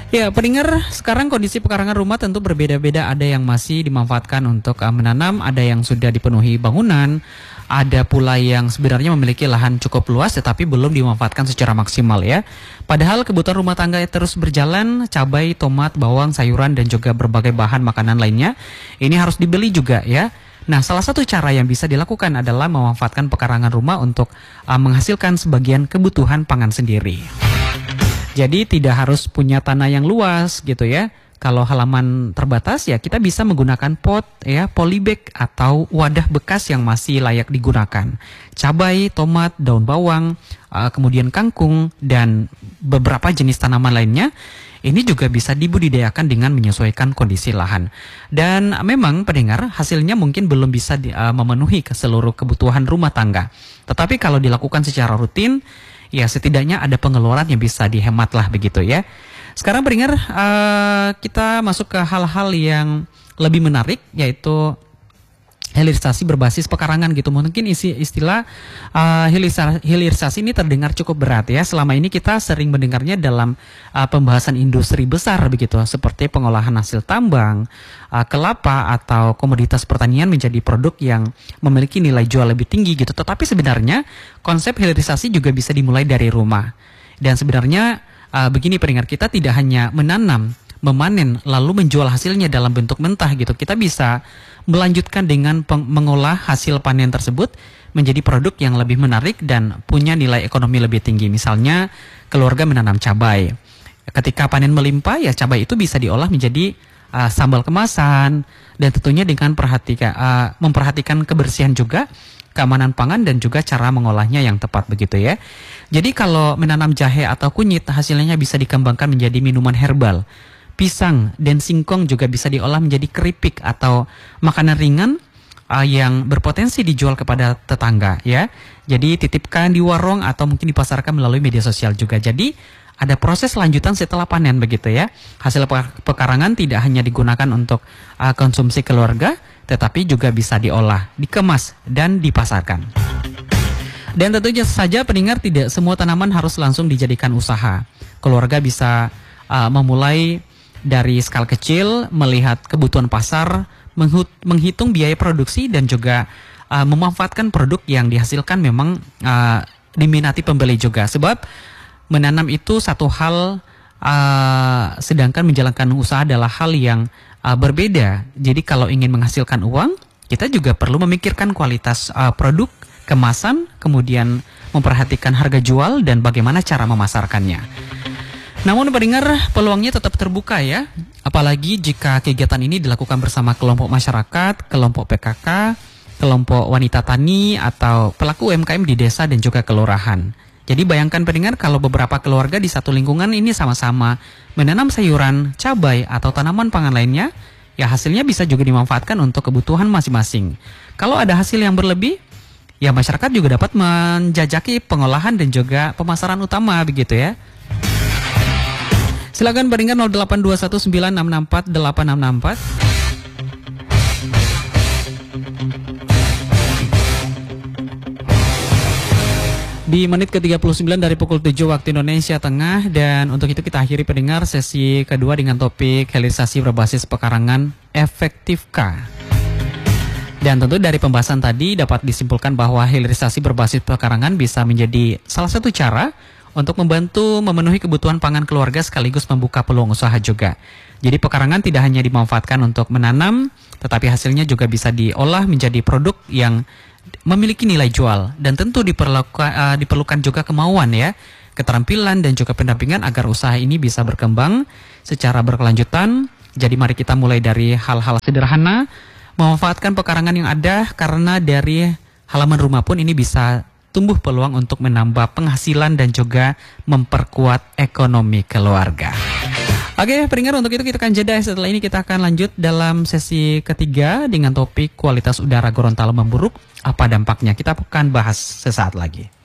Ya, pendengar, sekarang kondisi pekarangan rumah tentu berbeda-beda. Ada yang masih dimanfaatkan untuk menanam, ada yang sudah dipenuhi bangunan, ada pula yang sebenarnya memiliki lahan cukup luas tetapi belum dimanfaatkan secara maksimal ya. Padahal kebutuhan rumah tangga terus berjalan, cabai, tomat, bawang, sayuran dan juga berbagai bahan makanan lainnya ini harus dibeli juga ya. Nah, salah satu cara yang bisa dilakukan adalah memanfaatkan pekarangan rumah untuk menghasilkan sebagian kebutuhan pangan sendiri. Jadi tidak harus punya tanah yang luas gitu ya. Kalau halaman terbatas ya kita bisa menggunakan pot ya, polybag atau wadah bekas yang masih layak digunakan. Cabai, tomat, daun bawang, kemudian kangkung dan beberapa jenis tanaman lainnya ini juga bisa dibudidayakan dengan menyesuaikan kondisi lahan. Dan memang pendengar hasilnya mungkin belum bisa memenuhi ke seluruh kebutuhan rumah tangga. Tetapi kalau dilakukan secara rutin ya setidaknya ada pengeluaran yang bisa dihemat lah begitu ya. Sekarang pendengar kita masuk ke hal-hal yang lebih menarik yaitu hilirisasi berbasis pekarangan gitu. Mungkin istilah hilirisasi ini terdengar cukup berat ya. Selama ini kita sering mendengarnya dalam pembahasan industri besar begitu, seperti pengolahan hasil tambang, kelapa atau komoditas pertanian menjadi produk yang memiliki nilai jual lebih tinggi gitu. Tetapi sebenarnya konsep hilirisasi juga bisa dimulai dari rumah. Dan sebenarnya begini pendengar, kita tidak hanya menanam, memanen lalu menjual hasilnya dalam bentuk mentah gitu. Kita bisa melanjutkan dengan mengolah hasil panen tersebut menjadi produk yang lebih menarik dan punya nilai ekonomi lebih tinggi. Misalnya keluarga menanam cabai. Ketika panen melimpah ya cabai itu bisa diolah menjadi sambal kemasan dan tentunya dengan memperhatikan kebersihan juga, keamanan pangan dan juga cara mengolahnya yang tepat begitu ya. Jadi kalau menanam jahe atau kunyit hasilnya bisa dikembangkan menjadi minuman herbal. Pisang dan singkong juga bisa diolah menjadi keripik atau makanan ringan yang berpotensi dijual kepada tetangga ya. Jadi titipkan di warung atau mungkin dipasarkan melalui media sosial juga. Jadi ada proses lanjutan setelah panen begitu ya. Hasil pekarangan tidak hanya digunakan untuk konsumsi keluarga, tetapi juga bisa diolah, dikemas dan dipasarkan. Dan tentunya saja pendengar, tidak semua tanaman harus langsung dijadikan usaha. Keluarga bisa memulai dari skala kecil, melihat kebutuhan pasar, menghitung biaya produksi dan juga memanfaatkan produk yang dihasilkan memang diminati pembeli juga. Sebab menanam itu satu hal, sedangkan menjalankan usaha adalah hal yang berbeda. Jadi kalau ingin menghasilkan uang, kita juga perlu memikirkan kualitas produk, kemasan, kemudian memperhatikan harga jual dan bagaimana cara memasarkannya. Namun pendengar, peluangnya tetap terbuka ya. Apalagi jika kegiatan ini dilakukan bersama kelompok masyarakat, kelompok PKK, kelompok wanita tani atau pelaku UMKM di desa dan juga kelurahan. Jadi bayangkan pendengar kalau beberapa keluarga di satu lingkungan ini sama-sama menanam sayuran, cabai atau tanaman pangan lainnya, ya hasilnya bisa juga dimanfaatkan untuk kebutuhan masing-masing. Kalau ada hasil yang berlebih, ya masyarakat juga dapat menjajaki pengolahan dan juga pemasaran utama begitu ya. Silakan pendengar 08219648664. Di menit ke-39 dari pukul 7 waktu Indonesia Tengah. Dan untuk itu kita akhiri pendengar sesi kedua dengan topik hilirisasi berbasis pekarangan efektifkah. Dan tentu dari pembahasan tadi dapat disimpulkan bahwa hilirisasi berbasis pekarangan bisa menjadi salah satu cara untuk membantu memenuhi kebutuhan pangan keluarga sekaligus membuka peluang usaha juga. Jadi pekarangan tidak hanya dimanfaatkan untuk menanam, tetapi hasilnya juga bisa diolah menjadi produk yang memiliki nilai jual. Dan tentu diperlukan juga kemauan ya, keterampilan dan juga pendampingan agar usaha ini bisa berkembang secara berkelanjutan. Jadi mari kita mulai dari hal-hal sederhana, memanfaatkan pekarangan yang ada, karena dari halaman rumah pun ini bisa tumbuh peluang untuk menambah penghasilan dan juga memperkuat ekonomi keluarga. Oke, pendengar, untuk itu kita akan jeda. Setelah ini kita akan lanjut dalam sesi ketiga dengan topik kualitas udara Gorontalo memburuk. Apa dampaknya? Kita akan bahas sesaat lagi.